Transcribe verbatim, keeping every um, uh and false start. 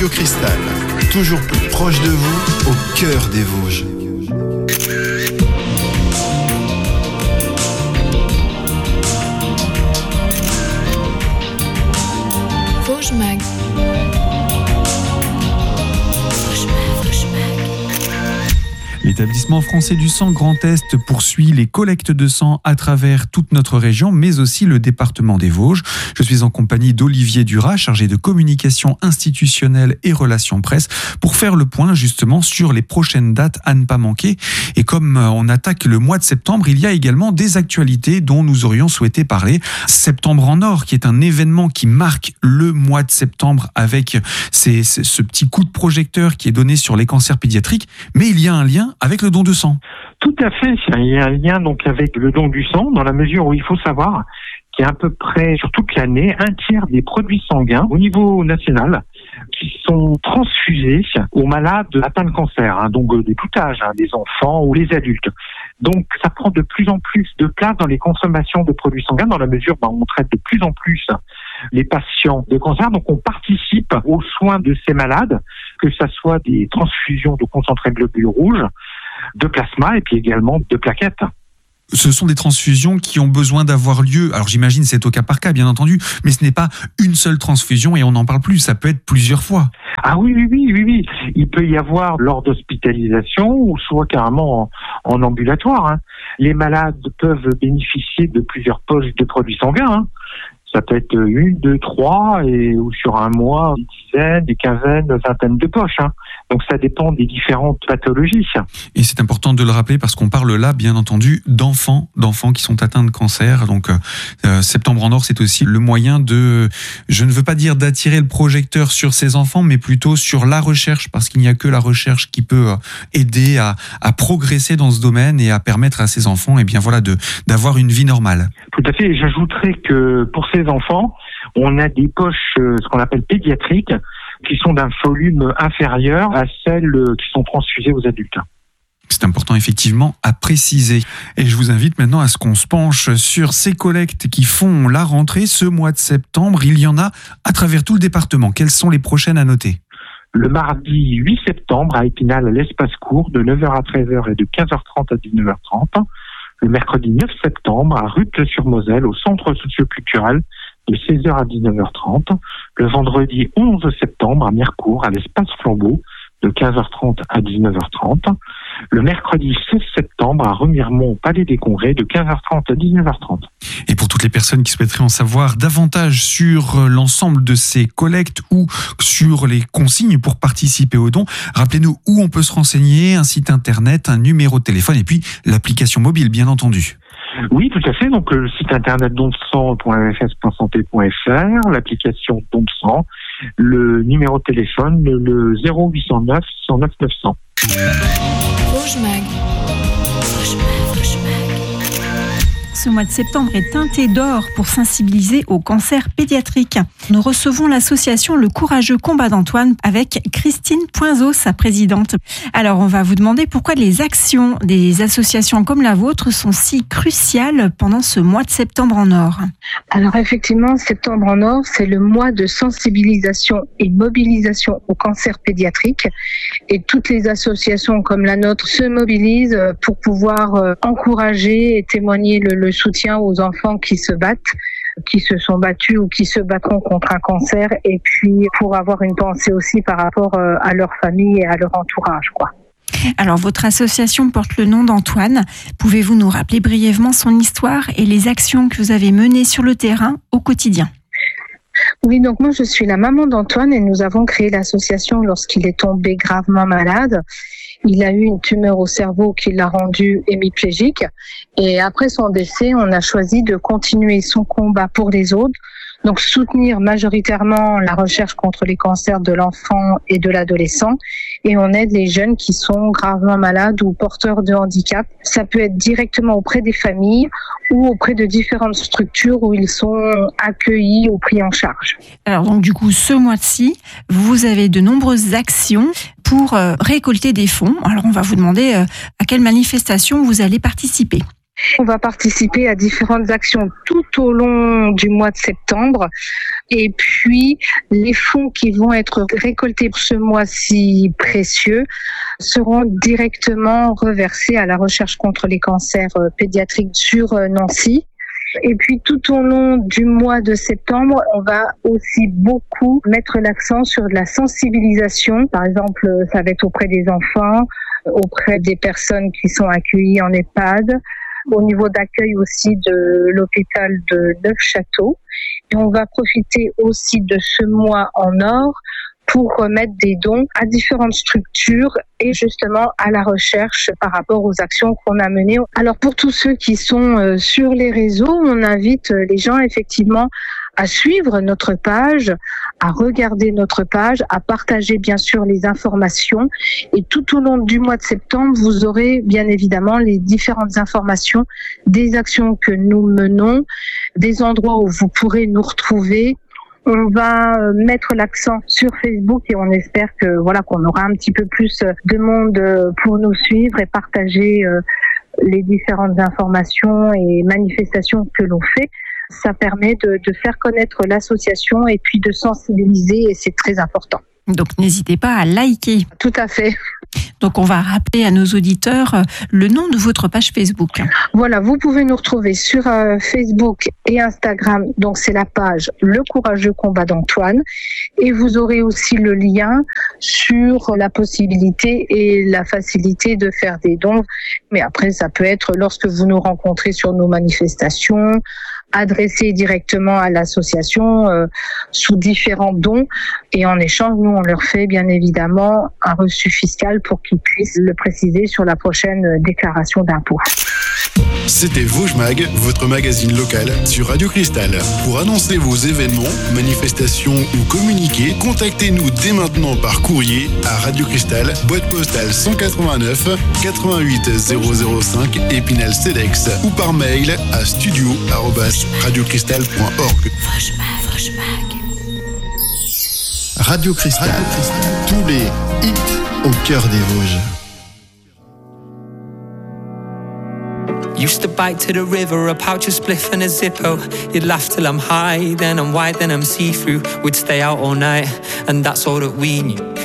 Radio Cristal, toujours plus proche de vous, au cœur des Vosges. Vosges Mag. L'établissement français du sang Grand Est poursuit les collectes de sang à travers toute notre région, mais aussi le département des Vosges. Je suis en compagnie d'Olivier Duras, chargé de communication institutionnelle et relations presse, pour faire le point justement sur les prochaines dates à ne pas manquer. Et comme on attaque le mois de septembre, il y a également des actualités dont nous aurions souhaité parler. Septembre en Or, qui est un événement qui marque le mois de septembre avec ces, ces, ce petit coup de projecteur qui est donné sur les cancers pédiatriques, mais il y a un lien avec le don de sang. Tout à fait, il y a un lien donc avec le don du sang, dans la mesure où il faut savoir qu'il y a à peu près, sur toute l'année, un tiers des produits sanguins au niveau national qui sont transfusés aux malades atteints de cancer, hein, donc de tout âge, hein, des enfants ou les adultes. Donc ça prend de plus en plus de place dans les consommations de produits sanguins, dans la mesure où on traite de plus en plus les patients de cancer. Donc on participe aux soins de ces malades, que ce soit des transfusions de concentrés de globules rouges, de plasma et puis également de plaquettes. Ce sont des transfusions qui ont besoin d'avoir lieu. Alors j'imagine c'est au cas par cas, bien entendu, mais ce n'est pas une seule transfusion et on n'en parle plus, ça peut être plusieurs fois. Ah oui, oui, oui, oui, oui. Il peut y avoir lors d'hospitalisation ou soit carrément en, en ambulatoire. Hein. Les malades peuvent bénéficier de plusieurs poches de produits sanguins. Hein. Ça peut être une, deux, trois, et ou sur un mois, des dizaines, des quinzaines, des vingtaines de poches. Hein. Donc ça dépend des différentes pathologies. Et c'est important de le rappeler parce qu'on parle là, bien entendu, d'enfants, d'enfants qui sont atteints de cancer. Donc euh, Septembre en Or, c'est aussi le moyen de, je ne veux pas dire d'attirer le projecteur sur ces enfants, mais plutôt sur la recherche, parce qu'il n'y a que la recherche qui peut aider à, à progresser dans ce domaine et à permettre à ces enfants, eh bien voilà, de d'avoir une vie normale. Tout à fait. Et j'ajouterais que pour ces enfants, on a des poches, euh, ce qu'on appelle pédiatriques, qui sont d'un volume inférieur à celles qui sont transfusées aux adultes. C'est important effectivement à préciser. Et je vous invite maintenant à ce qu'on se penche sur ces collectes qui font la rentrée ce mois de septembre. Il y en a à travers tout le département. Quelles sont les prochaines à noter ? Le mardi huit septembre à Épinal, à l'espace court, de neuf heures à treize heures et de quinze heures trente à dix-neuf heures trente. Le mercredi neuf septembre à Rutles-sur-Moselle, au centre socio-culturel, de seize heures à dix-neuf heures trente. Le vendredi onze septembre à Mirecourt, à l'espace Flambeau, de quinze heures trente à dix-neuf heures trente. Le mercredi seize septembre à Remiremont, au Palais des Congrès, de quinze heures trente à dix-neuf heures trente. Et pour toutes les personnes qui souhaiteraient en savoir davantage sur l'ensemble de ces collectes ou sur les consignes pour participer au don, rappelez-nous où on peut se renseigner, un site internet, un numéro de téléphone et puis l'application mobile, bien entendu. Oui, tout à fait. Donc le site internet don de sang point f s point santé point f r, l'application don de sang, le numéro de téléphone, le zéro huit cent neuf six cent neuf neuf cents. Vosges Mag. Vosges Mag, Vosges Mag. Ce mois de septembre est teinté d'or pour sensibiliser au cancer pédiatrique. Nous recevons l'association Le Courageux Combat d'Antoine avec Christine Poinzeau, sa présidente. Alors, on va vous demander pourquoi les actions des associations comme la vôtre sont si cruciales pendant ce mois de septembre en or. Alors, effectivement, septembre en or, c'est le mois de sensibilisation et mobilisation au cancer pédiatrique. Et toutes les associations comme la nôtre se mobilisent pour pouvoir encourager et témoigner le, le soutien aux enfants qui se battent, qui se sont battus ou qui se battront contre un cancer, et puis pour avoir une pensée aussi par rapport à leur famille et à leur entourage, quoi. Alors, votre association porte le nom d'Antoine. Pouvez-vous nous rappeler brièvement son histoire et les actions que vous avez menées sur le terrain au quotidien ? Oui, donc moi je suis la maman d'Antoine et nous avons créé l'association lorsqu'il est tombé gravement malade. Il a eu une tumeur au cerveau qui l'a rendu hémiplégique. Et après son décès, on a choisi de continuer son combat pour les autres. Donc soutenir majoritairement la recherche contre les cancers de l'enfant et de l'adolescent. Et on aide les jeunes qui sont gravement malades ou porteurs de handicap. Ça peut être directement auprès des familles ou auprès de différentes structures où ils sont accueillis ou pris en charge. Alors donc du coup, ce mois-ci, vous avez de nombreuses actions pour euh, récolter des fonds. Alors on va vous demander euh, à quelle manifestation vous allez participer. On va participer à différentes actions tout au long du mois de septembre. Et puis, les fonds qui vont être récoltés pour ce mois-ci précieux seront directement reversés à la recherche contre les cancers pédiatriques sur Nancy. Et puis tout au long du mois de septembre, on va aussi beaucoup mettre l'accent sur de la sensibilisation. Par exemple, ça va être auprès des enfants, auprès des personnes qui sont accueillies en EHPAD, au niveau d'accueil aussi de l'hôpital de Neufchâteau. Et on va profiter aussi de ce mois en or pour remettre des dons à différentes structures et justement à la recherche par rapport aux actions qu'on a menées. Alors pour tous ceux qui sont sur les réseaux, on invite les gens effectivement à suivre notre page, à regarder notre page, à partager bien sûr les informations. Et tout au long du mois de septembre, vous aurez bien évidemment les différentes informations des actions que nous menons, des endroits où vous pourrez nous retrouver. On va mettre l'accent sur Facebook et on espère que voilà qu'on aura un petit peu plus de monde pour nous suivre et partager les différentes informations et manifestations que l'on fait. Ça permet de, de faire connaître l'association et puis de sensibiliser et c'est très important. Donc n'hésitez pas à liker. Tout à fait. Donc on va rappeler à nos auditeurs le nom de votre page Facebook. Voilà, vous pouvez nous retrouver sur euh, Facebook et Instagram. Donc c'est la page Le Courageux Combat d'Antoine. Et vous aurez aussi le lien sur la possibilité et la facilité de faire des dons. Mais après, ça peut être lorsque vous nous rencontrez sur nos manifestations, adressé directement à l'association euh, sous différents dons. Et en échange, nous, on leur fait bien évidemment un reçu fiscal pour qu'ils puissent le préciser sur la prochaine déclaration d'impôt. C'était Vosges Mag, votre magazine local sur Radio Cristal. Pour annoncer vos événements, manifestations ou communiquer, contactez-nous dès maintenant par courrier à Radio Cristal, boîte postale cent quatre-vingt-neuf quatre-vingt-huit zéro zéro cinq Épinal Cedex ou par mail à studio arobase radiocristal point org. Radio Cristal, Radio Cristal, tous les hits au cœur des Vosges. Used to bike to the river, a pouch of spliff and a Zippo. You'd laugh till I'm high, then I'm white, then I'm see-through. We'd stay out all night, and that's all that we knew.